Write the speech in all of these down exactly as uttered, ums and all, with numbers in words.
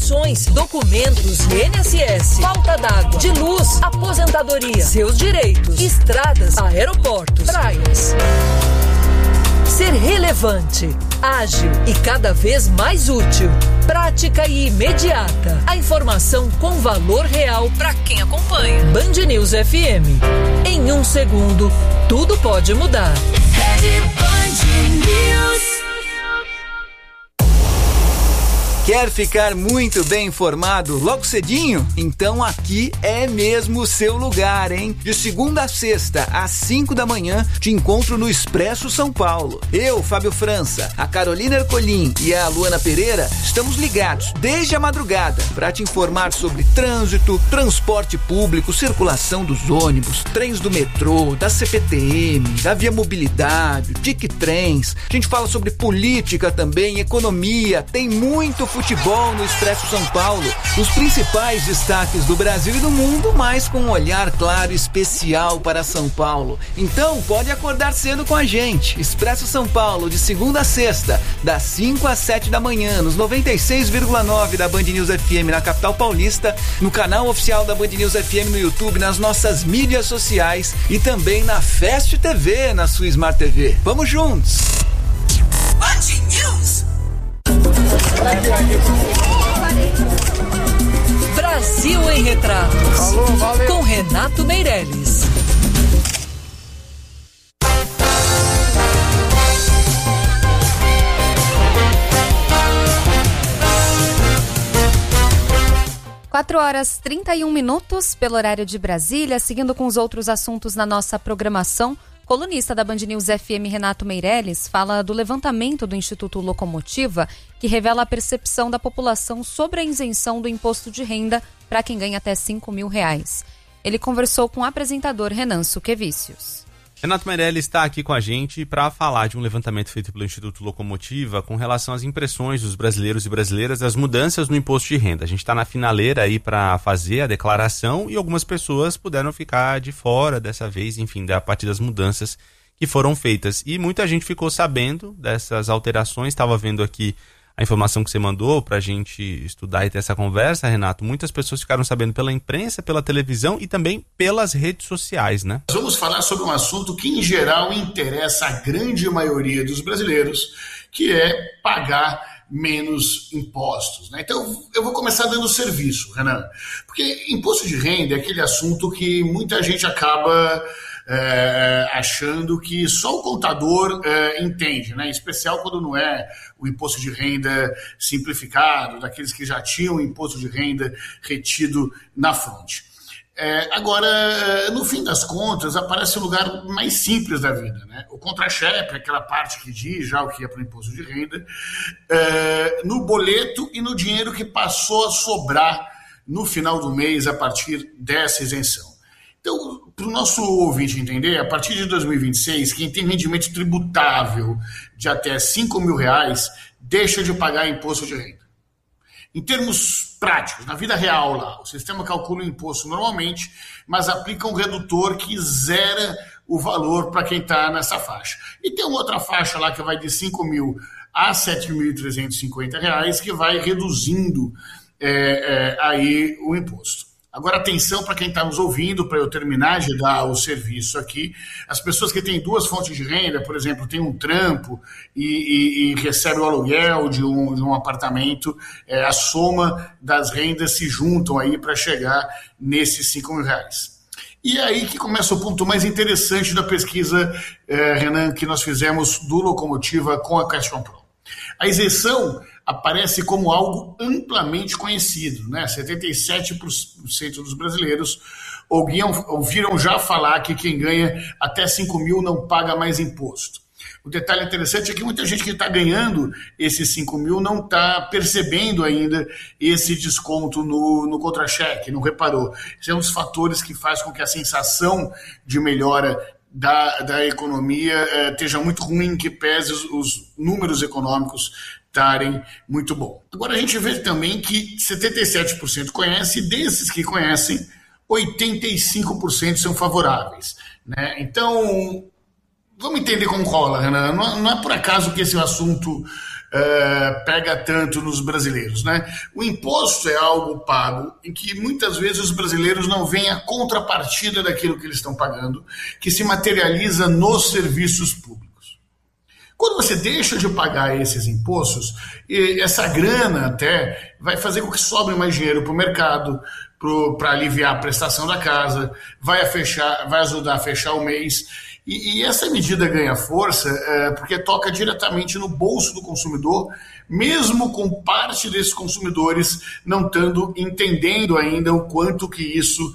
pensões, documentos de I N S S, falta d'água, de luz, aposentadoria, seus direitos, estradas, aeroportos, praias. Ser relevante, ágil e cada vez mais útil. Prática e imediata. A informação com valor real para quem acompanha. Band News F M. Em um segundo, tudo pode mudar. Band News. Quer ficar muito bem informado logo cedinho? Então aqui é mesmo o seu lugar, hein? De segunda a sexta, às cinco da manhã, te encontro no Expresso São Paulo. Eu, Fábio França, a Carolina Ercolim e a Luana Pereira estamos ligados desde a madrugada para te informar sobre trânsito, transporte público, circulação dos ônibus, trens do metrô, da C P T M, da Via Mobilidade, Tic Trens. A gente fala sobre política também, economia, tem muito futebol no Expresso São Paulo, os principais destaques do Brasil e do mundo, mas com um olhar claro e especial para São Paulo. Então pode acordar cedo com a gente. Expresso São Paulo, de segunda a sexta, das cinco às sete da manhã, nos noventa e seis vírgula nove da Band News F M na capital paulista, no canal oficial da Band News F M no YouTube, nas nossas mídias sociais e também na Fast T V, na sua Smart T V. Vamos juntos! Band News! Brasil em Retratos. Alô, valeu. Com Renato Meirelles. quatro horas e trinta e um minutos pelo horário de Brasília, seguindo com os outros assuntos na nossa programação. Colunista da Band News F M, Renato Meirelles, fala do levantamento do Instituto Locomotiva, que revela a percepção da população sobre a isenção do imposto de renda para quem ganha até cinco mil reais. Ele conversou com o apresentador Renan Suquevicius. Renato Meirelles está aqui com a gente para falar de um levantamento feito pelo Instituto Locomotiva com relação às impressões dos brasileiros e brasileiras das mudanças no imposto de renda. A gente está na finaleira aí para fazer a declaração e algumas pessoas puderam ficar de fora dessa vez, enfim, a partir das mudanças que foram feitas. E muita gente ficou sabendo dessas alterações. Estava vendo aqui a informação que você mandou para a gente estudar e ter essa conversa, Renato. Muitas pessoas ficaram sabendo pela imprensa, pela televisão e também pelas redes sociais, né? Vamos falar sobre um assunto que, em geral, interessa a grande maioria dos brasileiros, que é pagar menos impostos, né? Então, eu vou começar dando serviço, Renan, porque imposto de renda é aquele assunto que muita gente acaba é, achando que só o contador é, entende, né? Em especial quando não é o imposto de renda simplificado, daqueles que já tinham o imposto de renda retido na fonte. É, agora, no fim das contas, aparece o lugar mais simples da vida, né? O contra-cheque, aquela parte que diz já o que é para o imposto de renda, é, no boleto e no dinheiro que passou a sobrar no final do mês a partir dessa isenção. Então, para o nosso ouvinte entender, a partir de dois mil e vinte e seis, quem tem rendimento tributável de até cinco mil reais deixa de pagar imposto de renda. Em termos práticos, na vida real lá, o sistema calcula o imposto normalmente, mas aplica um redutor que zera o valor para quem está nessa faixa. E tem uma outra faixa lá que vai de cinco mil a sete mil trezentos e cinquenta reais, que vai reduzindo é, é, aí o imposto. Agora, atenção para quem está nos ouvindo, para eu terminar de dar o serviço aqui. As pessoas que têm duas fontes de renda, por exemplo, tem um trampo e, e, e recebe o aluguel de um, de um apartamento, é, a soma das rendas se juntam aí para chegar nesses cinco mil reais. E aí que começa o ponto mais interessante da pesquisa, é, Renan, que nós fizemos do Locomotiva com a Question Pro. A isenção aparece como algo amplamente conhecido, né? setenta e sete por cento dos brasileiros ouviram, ouviram já falar que quem ganha até cinco mil não paga mais imposto. O detalhe interessante é que muita gente que está ganhando esses cinco mil não está percebendo ainda esse desconto no, no contra-cheque, não reparou. Esse é um dos fatores que faz com que a sensação de melhora da, da economia eh, esteja muito ruim, que pese os, os números econômicos estarem muito bom. Agora a gente vê também que setenta e sete por cento conhece, e desses que conhecem, oitenta e cinco por cento são favoráveis, né? Então, vamos entender como rola, Renan. Não, não é por acaso que esse assunto uh, pega tanto nos brasileiros, né? O imposto é algo pago em que muitas vezes os brasileiros não veem a contrapartida daquilo que eles estão pagando, que se materializa nos serviços públicos. Quando você deixa de pagar esses impostos, essa grana até vai fazer com que sobre mais dinheiro para o mercado, para aliviar a prestação da casa, vai, a fechar, vai ajudar a fechar o mês. E, e essa medida ganha força é, porque toca diretamente no bolso do consumidor, mesmo com parte desses consumidores não estando entendendo ainda o quanto que isso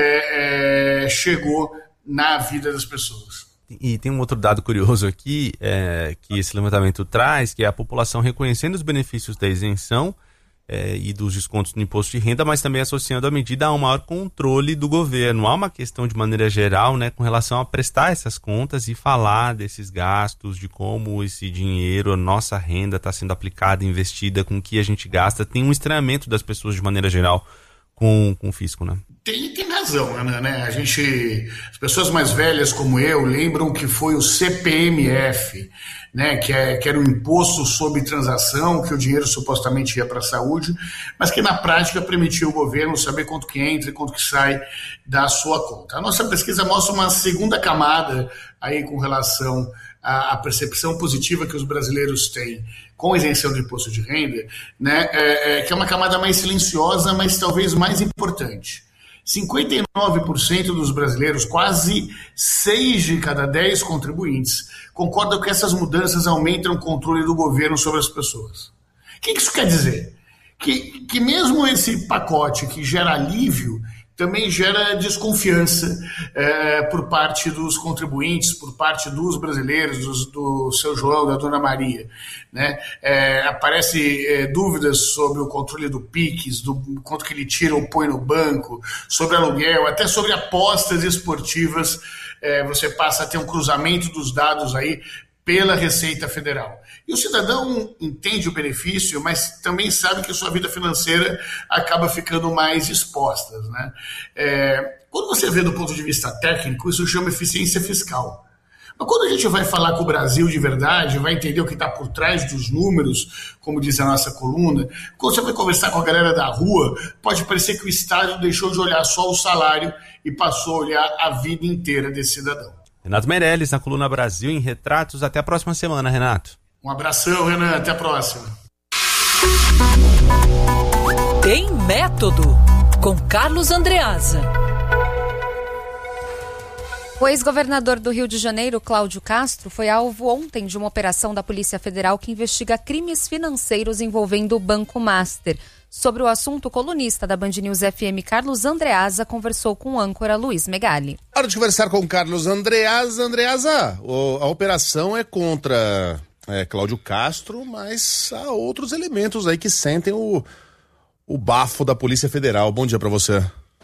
é, é, chegou na vida das pessoas. E tem um outro dado curioso aqui, é, que esse levantamento traz, que é a população reconhecendo os benefícios da isenção é, e dos descontos no imposto de renda, mas também associando a medida a um maior controle do governo. Há uma questão de maneira geral, né, com relação a prestar essas contas e falar desses gastos, de como esse dinheiro, a nossa renda está sendo aplicada, investida, com o que a gente gasta. Tem um estranhamento das pessoas de maneira geral com, com o fisco, né? Tem, tem razão, Ana, né? A gente, as pessoas mais velhas como eu lembram que foi o C P M F, né? Que, é, que era um imposto sobre transação, que o dinheiro supostamente ia para a saúde, mas que na prática permitia o governo saber quanto que entra e quanto que sai da sua conta. A nossa pesquisa mostra uma segunda camada aí com relação à, à percepção positiva que os brasileiros têm com isenção do imposto de renda, né? É, é, que é uma camada mais silenciosa, mas talvez mais importante. cinquenta e nove por cento dos brasileiros, quase seis de cada dez contribuintes, concordam que essas mudanças aumentam o controle do governo sobre as pessoas. O que isso quer dizer? Que, que mesmo esse pacote que gera alívio, também gera desconfiança é, por parte dos contribuintes, por parte dos brasileiros, do, do seu João, da dona Maria, né? É, aparece é, dúvidas sobre o controle do Pix, do quanto que ele tira ou põe no banco, sobre aluguel, até sobre apostas esportivas. É, você passa a ter um cruzamento dos dados aí pela Receita Federal. E o cidadão entende o benefício, mas também sabe que sua vida financeira acaba ficando mais exposta, né? É, quando você vê do ponto de vista técnico, isso chama eficiência fiscal. Mas quando a gente vai falar com o Brasil de verdade, vai entender o que está por trás dos números, como diz a nossa coluna, quando você vai conversar com a galera da rua, pode parecer que o Estado deixou de olhar só o salário e passou a olhar a vida inteira desse cidadão. Renato Meirelles, na coluna Brasil em Retratos. Até a próxima semana, Renato. Um abração, Renan. Até a próxima. Tem Método, com Carlos Andreasa. O ex-governador do Rio de Janeiro, Cláudio Castro, foi alvo ontem de uma operação da Polícia Federal que investiga crimes financeiros envolvendo o Banco Master. Sobre o assunto, o colunista da Band News F M, Carlos Andreasa, conversou com o âncora Luiz Megali. Hora de conversar com o Carlos Andreasa. Andreasa, a operação é contra é, Cláudio Castro, mas há outros elementos aí que sentem o, o bafo da Polícia Federal. Bom dia para você.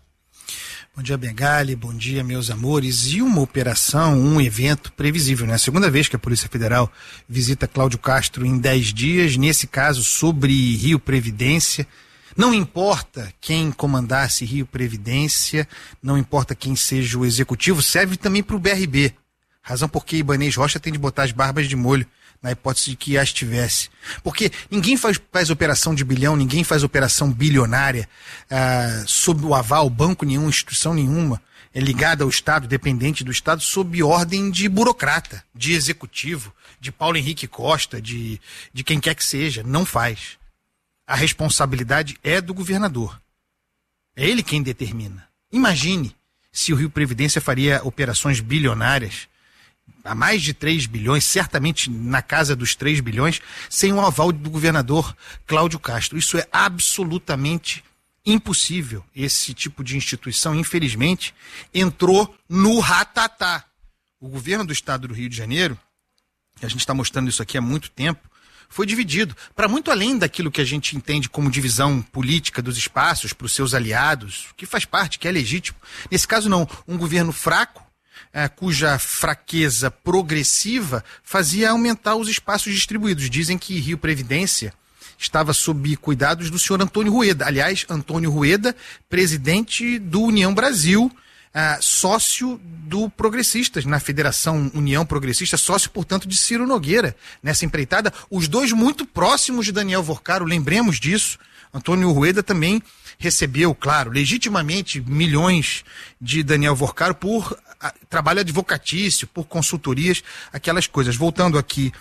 Bom dia, Megali, bom dia, meus amores. E uma operação, um evento previsível, né? A segunda vez que a Polícia Federal visita Cláudio Castro em dez dias, nesse caso sobre Rio Previdência. Não importa quem comandasse Rio Previdência, não importa quem seja o executivo, serve também para o B R B. Razão porque Ibanez Rocha tem de botar as barbas de molho, na hipótese de que as tivesse. Porque ninguém faz, faz operação de bilhão, ninguém faz operação bilionária ah, sob o aval, banco nenhum, instituição nenhuma, é ligada ao Estado, dependente do Estado, sob ordem de burocrata, de executivo, de Paulo Henrique Costa, de, de quem quer que seja. Não faz. A responsabilidade é do governador. É ele quem determina. Imagine se o Rio Previdência faria operações bilionárias a mais de três bilhões, certamente na casa dos três bilhões, sem o aval do governador Cláudio Castro. Isso é absolutamente impossível. Esse tipo de instituição, infelizmente, entrou no ratatá. O governo do estado do Rio de Janeiro, a gente está mostrando isso aqui há muito tempo, foi dividido para muito além daquilo que a gente entende como divisão política dos espaços para os seus aliados, que faz parte, que é legítimo. Nesse caso não, um governo fraco, É, cuja fraqueza progressiva fazia aumentar os espaços distribuídos. Dizem que Rio Previdência estava sob cuidados do senhor Antônio Rueda. Aliás, Antônio Rueda, presidente do União Brasil, ah, sócio do Progressistas, na Federação União Progressista, sócio, portanto, de Ciro Nogueira nessa empreitada. Os dois muito próximos de Daniel Vorcaro, lembremos disso. Antônio Rueda também recebeu, claro, legitimamente milhões de Daniel Vorcaro por a, trabalho advocatício, por consultorias, aquelas coisas. Voltando aqui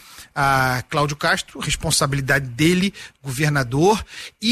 a Cláudio Castro, responsabilidade dele, governador,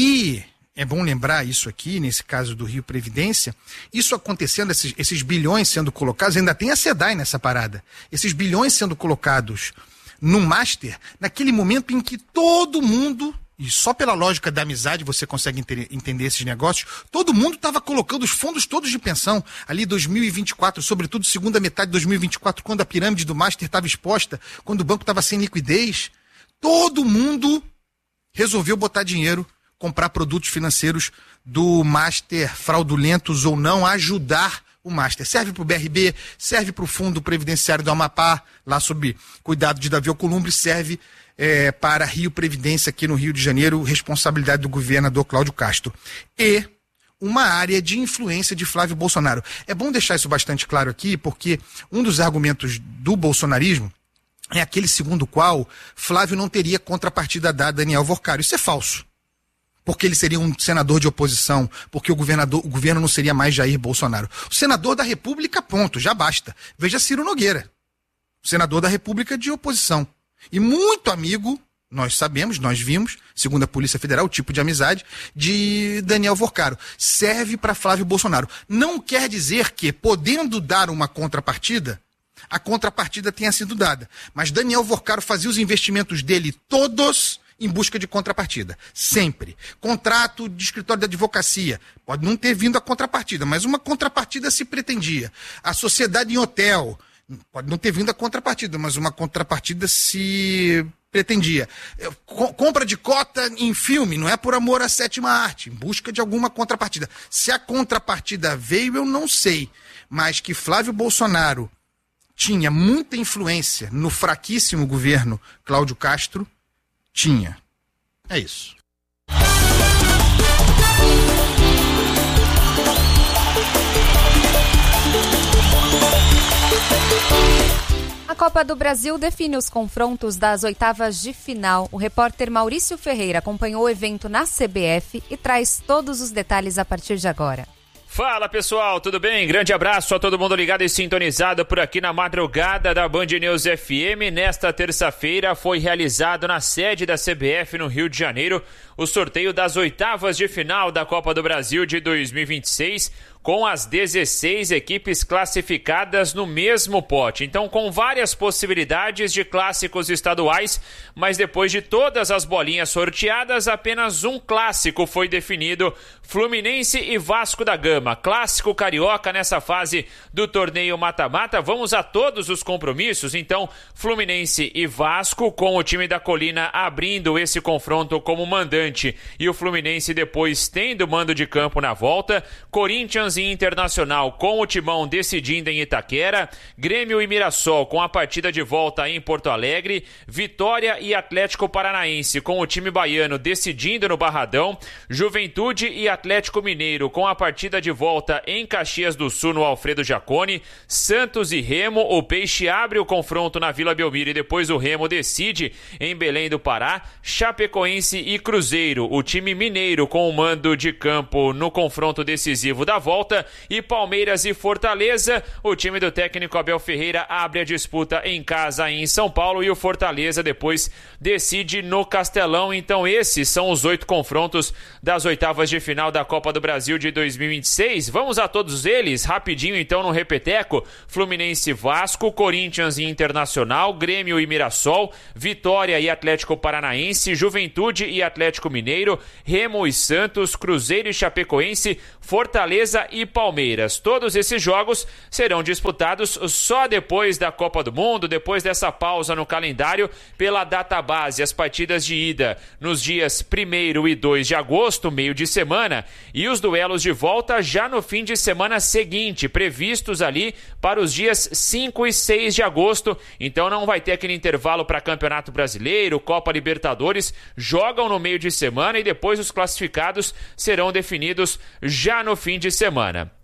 e é bom lembrar isso aqui, nesse caso do Rio Previdência, isso acontecendo, esses, esses bilhões sendo colocados, ainda tem a SEDAI nessa parada, esses bilhões sendo colocados no Master, naquele momento em que todo mundo, e só pela lógica da amizade você consegue enter, entender esses negócios, todo mundo estava colocando os fundos todos de pensão, ali dois mil e vinte e quatro, sobretudo segunda metade de dois mil e vinte e quatro, quando a pirâmide do Master estava exposta, quando o banco estava sem liquidez, todo mundo resolveu botar dinheiro, comprar produtos financeiros do Master, fraudulentos ou não, ajudar o Master. Serve para o B R B, serve para o Fundo Previdenciário do Amapá, lá sob cuidado de Davi Alcolumbre, serve é, para Rio Previdência, aqui no Rio de Janeiro, responsabilidade do governador Cláudio Castro. E uma área de influência de Flávio Bolsonaro. É bom deixar isso bastante claro aqui, porque um dos argumentos do bolsonarismo é aquele segundo o qual Flávio não teria contrapartida dada a Daniel Vorcaro. Isso é falso. Porque ele seria um senador de oposição, porque o, governador, o governo não seria mais Jair Bolsonaro. O senador da República, ponto, já basta. Veja Ciro Nogueira, senador da República de oposição. E muito amigo, nós sabemos, nós vimos, segundo a Polícia Federal, o tipo de amizade, de Daniel Vorcaro. Serve para Flávio Bolsonaro. Não quer dizer que, podendo dar uma contrapartida, a contrapartida tenha sido dada. Mas Daniel Vorcaro fazia os investimentos dele todos em busca de contrapartida, sempre. Contrato de escritório de advocacia, pode não ter vindo a contrapartida, mas uma contrapartida se pretendia. A sociedade em hotel, pode não ter vindo a contrapartida, mas uma contrapartida se pretendia. Compra de cota em filme, não é por amor à sétima arte, em busca de alguma contrapartida. Se a contrapartida veio, eu não sei, mas que Flávio Bolsonaro tinha muita influência no fraquíssimo governo Cláudio Castro, tinha. É isso. A Copa do Brasil define os confrontos das oitavas de final. O repórter Maurício Ferreira acompanhou o evento na C B F e traz todos os detalhes a partir de agora. Fala pessoal, tudo bem? Grande abraço a todo mundo ligado e sintonizado por aqui na madrugada da Band News F M. Nesta terça-feira foi realizado na sede da C B F no Rio de Janeiro o sorteio das oitavas de final da Copa do Brasil de dois mil e vinte e seis, com as dezesseis equipes classificadas no mesmo pote. Então, com várias possibilidades de clássicos estaduais, mas depois de todas as bolinhas sorteadas, apenas um clássico foi definido: Fluminense e Vasco da Gama. Clássico carioca nessa fase do torneio mata-mata. Vamos a todos os compromissos. Então, Fluminense e Vasco, com o time da Colina abrindo esse confronto como mandante e o Fluminense depois tendo mando de campo na volta. Corinthians e Internacional com o timão decidindo em Itaquera. Grêmio e Mirassol com a partida de volta em Porto Alegre. Vitória e Atlético Paranaense com o time baiano decidindo no Barradão. Juventude e Atlético Mineiro com a partida de volta em Caxias do Sul no Alfredo Jaconi. Santos e Remo, o Peixe abre o confronto na Vila Belmiro e depois o Remo decide em Belém do Pará. Chapecoense e Cruzeiro, o time mineiro com o mando de campo no confronto decisivo da volta. E Palmeiras e Fortaleza, o time do técnico Abel Ferreira abre a disputa em casa em São Paulo e o Fortaleza depois decide no Castelão. Então esses são os oito confrontos das oitavas de final da Copa do Brasil de dois mil e vinte e seis. Vamos a todos eles rapidinho então no repeteco: Fluminense e Vasco, Corinthians e Internacional, Grêmio e Mirassol, Vitória e Atlético Paranaense, Juventude e Atlético Mineiro, Remo e Santos, Cruzeiro e Chapecoense, Fortaleza e Palmeiras. Todos esses jogos serão disputados só depois da Copa do Mundo, depois dessa pausa no calendário pela data base. As partidas de ida nos dias primeiro e dois de agosto, meio de semana, e os duelos de volta já no fim de semana seguinte, previstos ali para os dias cinco e seis de agosto. Então não vai ter aquele intervalo para Campeonato Brasileiro, Copa Libertadores. Jogam no meio de semana e depois os classificados serão definidos já no fim de semana.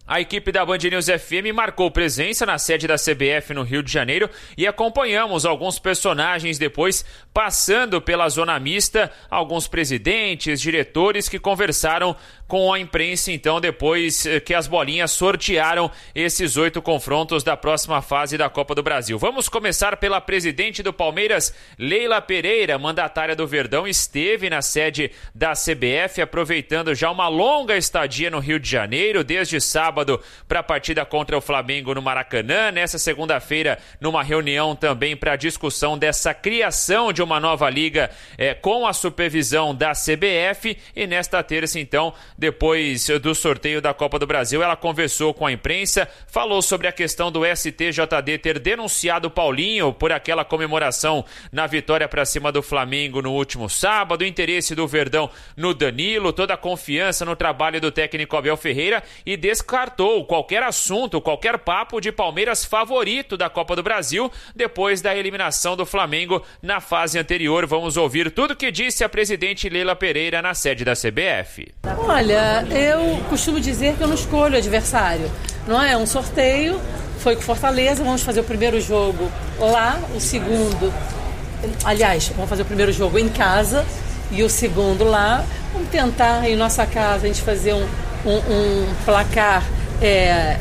A equipe da Band News F M marcou presença na sede da C B F no Rio de Janeiro e acompanhamos alguns personagens depois passando pela zona mista, alguns presidentes, diretores que conversaram com a imprensa, então, depois que as bolinhas sortearam esses oito confrontos da próxima fase da Copa do Brasil. Vamos começar pela presidente do Palmeiras, Leila Pereira, mandatária do Verdão, esteve na sede da C B F, aproveitando já uma longa estadia no Rio de Janeiro, desde sábado para a partida contra o Flamengo no Maracanã, nessa segunda-feira numa reunião também para discussão dessa criação de uma nova liga é, com a supervisão da C B F, e nesta terça, então, depois do sorteio da Copa do Brasil, ela conversou com a imprensa, falou sobre a questão do S T J D ter denunciado o Paulinho por aquela comemoração na vitória para cima do Flamengo no último sábado, o interesse do Verdão no Danilo, toda a confiança no trabalho do técnico Abel Ferreira, e descartou qualquer assunto, qualquer papo de Palmeiras favorito da Copa do Brasil depois da eliminação do Flamengo na fase anterior. Vamos ouvir tudo que disse a presidente Leila Pereira na sede da C B F. Olha, eu costumo dizer que eu não escolho adversário, não é? É um sorteio, foi com Fortaleza, vamos fazer o primeiro jogo lá, o segundo, aliás, vamos fazer o primeiro jogo em casa e o segundo lá. Vamos tentar em nossa casa a gente fazer um, um, um placar é, é,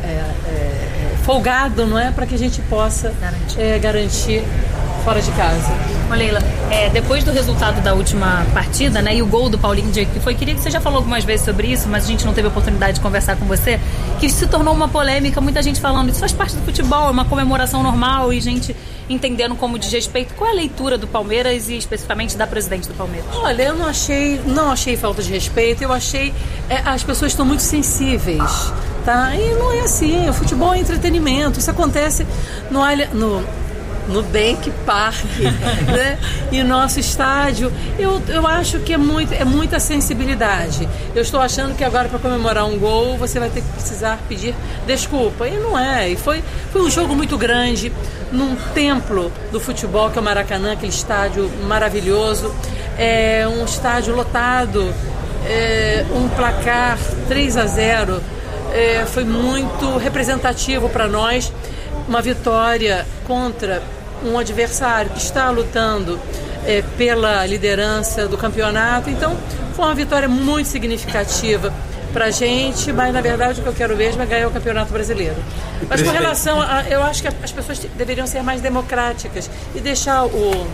é, folgado, não é? Para que a gente possa garantir, é, garantir fora de casa. Ô Leila, é, depois do resultado da última partida, né, e o gol do Paulinho de que foi, queria que você já falou algumas vezes sobre isso, mas a gente não teve a oportunidade de conversar com você, que isso se tornou uma polêmica, muita gente falando, isso faz parte do futebol, é uma comemoração normal, e gente entendendo como desrespeito. Qual é a leitura do Palmeiras e especificamente da presidente do Palmeiras? Olha, eu não achei, não achei falta de respeito, eu achei, é, as pessoas estão muito sensíveis, tá? E não é assim, o futebol é entretenimento, isso acontece no, no no Bank Park, né? E o nosso estádio, eu, eu acho que é, muito, é muita sensibilidade. Eu estou achando que agora, para comemorar um gol, você vai ter que precisar pedir desculpa, e não é, e foi, foi um jogo muito grande, num templo do futebol, que é o Maracanã, aquele estádio maravilhoso, é um estádio lotado, é, um placar três a zero, é, foi muito representativo para nós. Uma vitória contra um adversário que está lutando é, pela liderança do campeonato. Então, foi uma vitória muito significativa para a gente, mas na verdade o que eu quero mesmo é ganhar o Campeonato Brasileiro. Mas com relação a... eu acho que as pessoas deveriam ser mais democráticas e deixar o,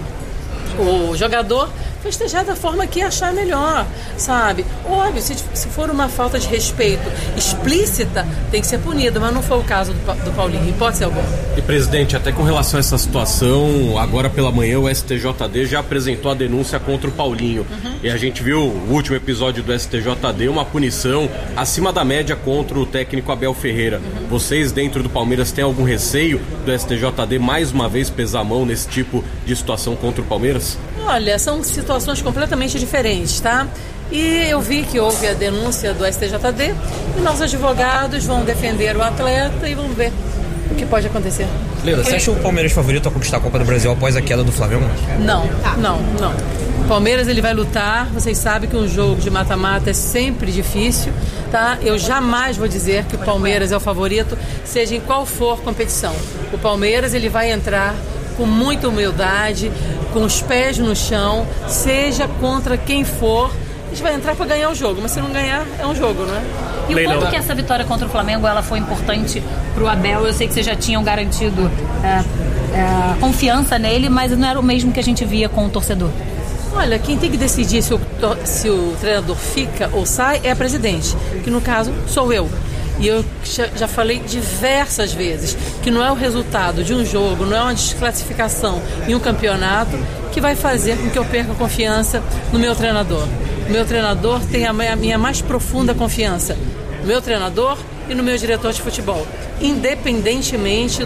o jogador festejar da forma que achar melhor, sabe? Óbvio, se, se for uma falta de respeito explícita, tem que ser punido, mas não foi o caso do, do Paulinho, hipótese alguma. E, presidente, até com relação a essa situação, agora pela manhã o S T J D já apresentou a denúncia contra o Paulinho. Uhum. E a gente viu o último episódio do S T J D, uma punição acima da média contra o técnico Abel Ferreira. Uhum. Vocês, dentro do Palmeiras, têm algum receio do S T J D mais uma vez pesar a mão nesse tipo de situação contra o Palmeiras? Olha, são situações completamente diferentes, tá? E eu vi que houve a denúncia do S T J D e nossos advogados vão defender o atleta e vamos ver o que pode acontecer. Leila, você acha o Palmeiras favorito a conquistar a Copa do Brasil após a queda do Flamengo? Não, não, não. O Palmeiras, ele vai lutar, vocês sabem que um jogo de mata-mata é sempre difícil, tá? Eu jamais vou dizer que o Palmeiras é o favorito, seja em qual for competição. O Palmeiras, ele vai entrar com muita humildade, com os pés no chão, seja contra quem for, a gente vai entrar para ganhar o jogo, mas se não ganhar, é um jogo, não é? E o quanto que essa vitória contra o Flamengo ela foi importante para o Abel? Eu sei que vocês já tinham garantido é, é, confiança nele, mas não era o mesmo que a gente via com o torcedor. Olha, quem tem que decidir se o, se o treinador fica ou sai é a presidente, que no caso sou eu. E eu já falei diversas vezes que não é o resultado de um jogo, não é uma desclassificação em um campeonato que vai fazer com que eu perca confiança no meu treinador. O meu treinador tem a minha mais profunda confiança no meu treinador e no meu diretor de futebol, independentemente